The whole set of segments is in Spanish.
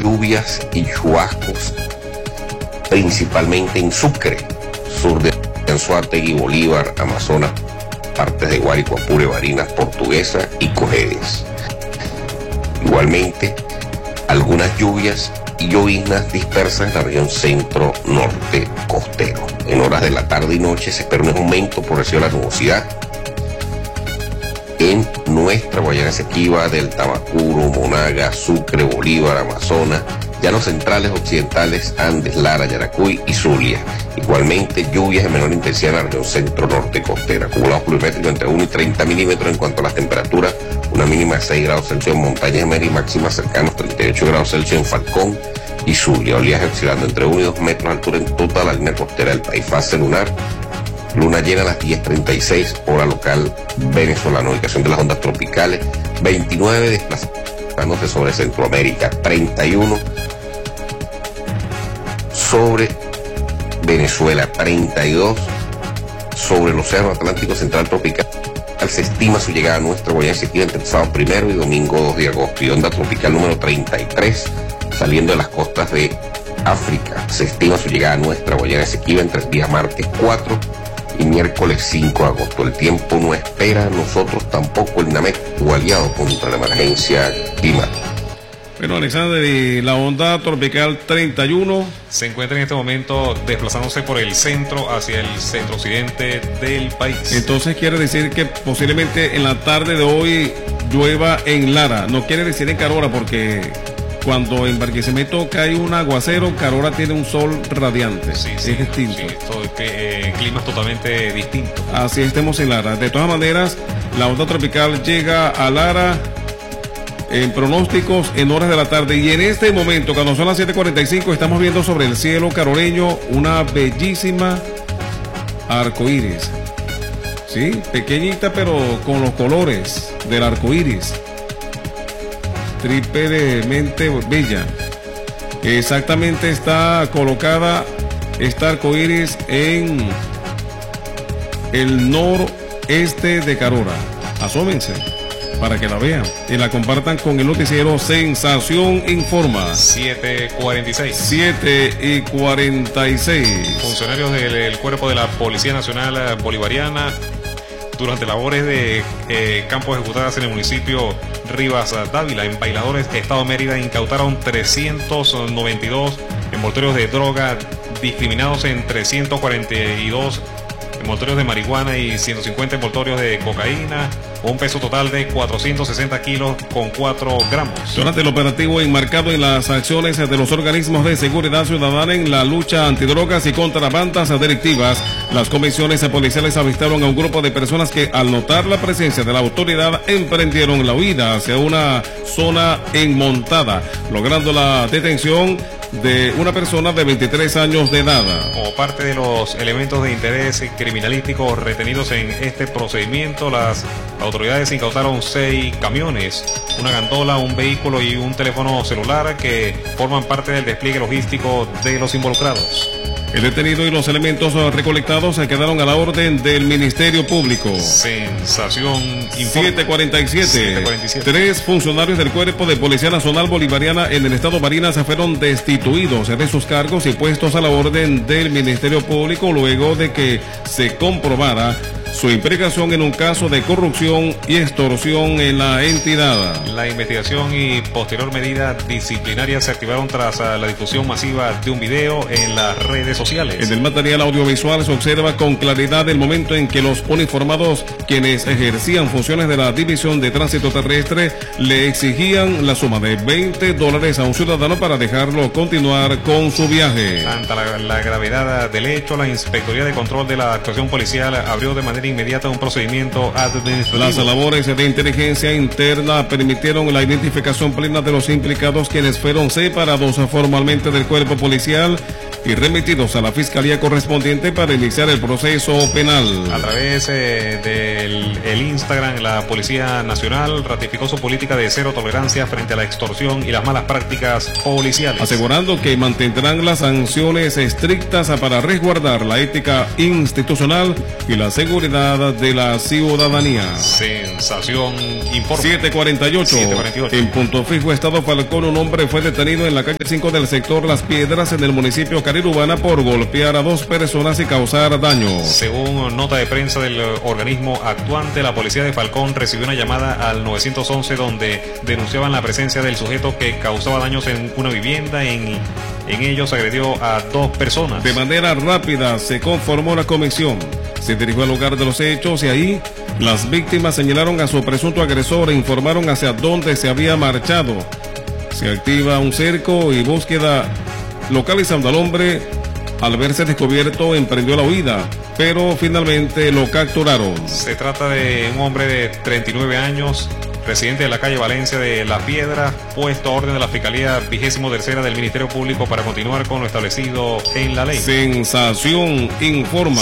lluvias y chubascos, principalmente en Sucre, sur de Anzoátegui, Bolívar, Amazonas, partes de Guárico, Apure, Barinas, Portuguesa y Cojedes. Igualmente, algunas lluvias y lloviznas dispersas en la región centro-norte costero. En horas de la tarde y noche se espera un aumento progresivo de la nubosidad en nuestra Guayana Esequiba, del Tamacuro, Monaga, Sucre, Bolívar, Amazonas, llanos centrales, occidentales, Andes, Lara, Yaracuy y Zulia. Igualmente, lluvias de menor intensidad en la región centro-norte costera. Acumulados pluviométricos entre 1 y 30 milímetros. En cuanto a las temperaturas, una mínima de 6 grados Celsius en montañas media y máximas cercanos 38 grados Celsius en Falcón y Zulia. Oleaje oscilando entre 1 y 2 metros de altura en toda la línea costera del país. Fase lunar, luna llena a las 10:36, hora local venezolana. Ubicación de las ondas tropicales, 29 desplazándose sobre Centroamérica, 31 sobre Venezuela, 32 sobre el Océano Atlántico Central Tropical. Se estima su llegada a nuestra Guayana Esequiba entre el sábado 1 y domingo 2 de agosto. Y onda tropical número 33 saliendo de las costas de África. Se estima su llegada a nuestra Guayana Esequiba entre el día martes 4 y miércoles 5 de agosto. El tiempo no espera a nosotros, tampoco el INAMEC, o aliado contra la emergencia climática. Bueno, Alexander, y la onda tropical 31 se encuentra en este momento desplazándose por el centro hacia el centro-occidente del país. Entonces quiere decir que posiblemente en la tarde de hoy llueva en Lara. No quiere decir en Carora, porque cuando en Barquisimeto cae un aguacero, Carora tiene un sol radiante. Sí, es distinto. Sí, clima es totalmente distinto. Así estemos en Lara. De todas maneras, la onda tropical llega a Lara en pronósticos en horas de la tarde, y en este momento, cuando son las 7:45, estamos viendo sobre el cielo caroreño una bellísima arcoíris, sí, pequeñita pero con los colores del arcoíris, triplemente bella. Exactamente está colocada esta arcoíris en el noreste de Carora. Asómense para que la vean y la compartan con el noticiero Sensación Informa. 7:46. 7:46. Funcionarios del Cuerpo de la Policía Nacional Bolivariana, durante labores de campo ejecutadas en el municipio Rivas Dávila, en Bailadores, Estado Mérida, incautaron 392 envoltorios de droga, discriminados en 342 envoltorios de marihuana y 150 envoltorios de cocaína, un peso total de 460 kilos con 4 gramos. Durante el operativo enmarcado en las acciones de los organismos de seguridad ciudadana en la lucha antidrogas y contra bandas delictivas, las comisiones policiales avistaron a un grupo de personas que, al notar la presencia de la autoridad, emprendieron la huida hacia una zona enmontada, logrando la detención de una persona de 23 años de edad. Como parte de los elementos de interés criminalístico retenidos en este procedimiento, las autoridades incautaron 6 camiones, una gandola, un vehículo y un teléfono celular que forman parte del despliegue logístico de los involucrados. El detenido y los elementos recolectados se quedaron a la orden del Ministerio Público. Sensación Informa. 7:47. 3 funcionarios del Cuerpo de Policía Nacional Bolivariana en el estado Barinas fueron destituidos de sus cargos y puestos a la orden del Ministerio Público luego de que se comprobara su implicación en un caso de corrupción y extorsión en la entidad. La investigación y posterior medida disciplinaria se activaron tras la difusión masiva de un video en las redes sociales. En el material audiovisual se observa con claridad el momento en que los uniformados, quienes ejercían funciones de la División de Tránsito Terrestre, le exigían la suma de $20 a un ciudadano para dejarlo continuar con su viaje. Ante la gravedad del hecho, la Inspectoría de Control de la Actuación Policial abrió de manera inmediata un procedimiento administrativo. Las labores de inteligencia interna permitieron la identificación plena de los implicados, quienes fueron separados formalmente del cuerpo policial y remitidos a la fiscalía correspondiente para iniciar el proceso penal. A través del Instagram, la Policía Nacional ratificó su política de cero tolerancia frente a la extorsión y las malas prácticas policiales, asegurando que mantendrán las sanciones estrictas para resguardar la ética institucional y la seguridad de la ciudadanía. Sensación informa. 748. En Punto Fijo, Estado Falcón, un hombre fue detenido en la calle 5 del sector Las Piedras, en el municipio Carirubana, por golpear a 2 personas y causar daño. Según nota de prensa del organismo actuante, la policía de Falcón recibió una llamada al 911 donde denunciaban la presencia del sujeto que causaba daños en una vivienda. En ellos agredió a 2 personas. De manera rápida se conformó la comisión. Se dirigió al lugar de los hechos y ahí las víctimas señalaron a su presunto agresor e informaron hacia dónde se había marchado. Se activa un cerco y búsqueda. Localizando al hombre, al verse descubierto, emprendió la huida, pero finalmente lo capturaron. Se trata de un hombre de 39 años, residente de la calle Valencia de La Piedra, puesto a orden de la Fiscalía 23ª del Ministerio Público para continuar con lo establecido en la ley. Sensación informa.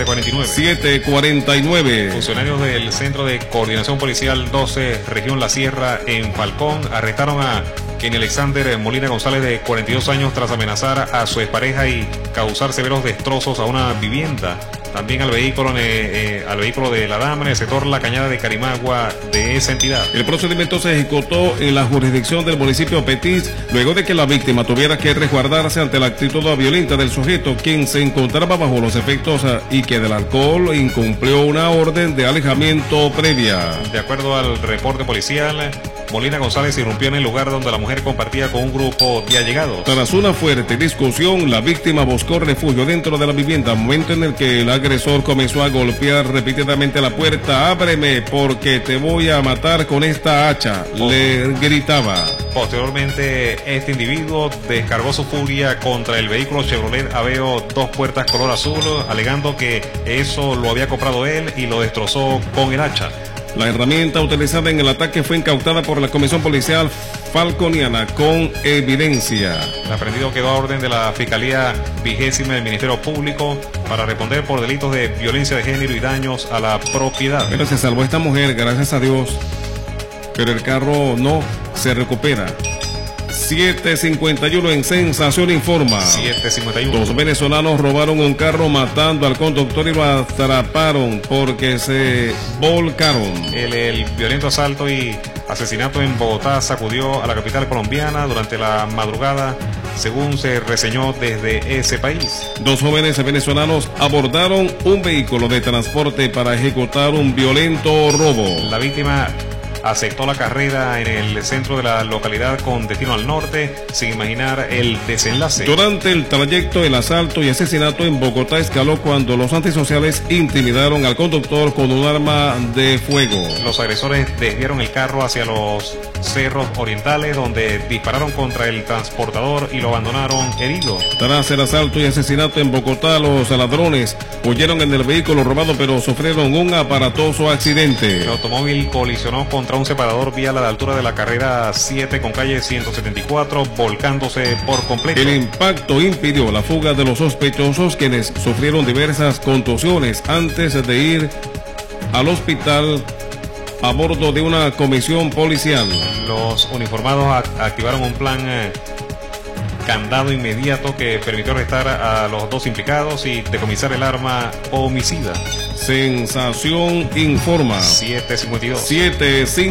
749. Funcionarios del Centro de Coordinación Policial 12, Región La Sierra, en Falcón, arrestaron a Kenny Alexander Molina González, de 42 años, tras amenazar a su expareja y causar severos destrozos a una vivienda. También al vehículo de la dama en el sector La Cañada de Carimagua de esa entidad. El procedimiento se ejecutó en la jurisdicción del municipio Petís, luego de que la víctima tuviera que resguardarse ante la actitud violenta del sujeto, quien se encontraba bajo los efectos y que del alcohol incumplió una orden de alejamiento previa. De acuerdo al reporte policial, Molina González irrumpió en el lugar donde la mujer compartía con un grupo de allegados. Tras una fuerte discusión, la víctima buscó refugio dentro de la vivienda, momento en el que el agresor comenzó a golpear repetidamente la puerta. Ábreme porque te voy a matar con esta hacha, le gritaba. Posteriormente, este individuo descargó su furia contra el vehículo Chevrolet Aveo 2 puertas color azul, alegando que eso lo había comprado él, y lo destrozó con el hacha. La herramienta utilizada en el ataque fue incautada por la Comisión Policial Falconiana con evidencia. El aprendido quedó a orden de la Fiscalía 20ª del Ministerio Público para responder por delitos de violencia de género y daños a la propiedad. Pero se salvó esta mujer, gracias a Dios. Pero el carro no se recupera. 751 en Sensación informa. 751. 2 venezolanos robaron un carro matando al conductor y lo atraparon porque se volcaron. El violento asalto y asesinato en Bogotá sacudió a la capital colombiana durante la madrugada, según se reseñó desde ese país. 2 jóvenes venezolanos abordaron un vehículo de transporte para ejecutar un violento robo. La víctima aceptó la carrera en el centro de la localidad con destino al norte, sin imaginar el desenlace. Durante el trayecto, el asalto y asesinato en Bogotá escaló cuando los antisociales intimidaron al conductor con un arma de fuego. Los agresores desviaron el carro hacia los cerros orientales, donde dispararon contra el transportador y lo abandonaron herido. Tras el asalto y asesinato en Bogotá, los ladrones huyeron en el vehículo robado, pero sufrieron un aparatoso accidente. El automóvil colisionó contra un separador vial a la altura de la carrera 7 con calle 174, volcándose por completo. El impacto impidió la fuga de los sospechosos, quienes sufrieron diversas contusiones antes de ir al hospital a bordo de una comisión policial. Los uniformados activaron un plan candado inmediato que permitió arrestar a los 2 implicados y decomisar el arma homicida. Sensación informa. 752.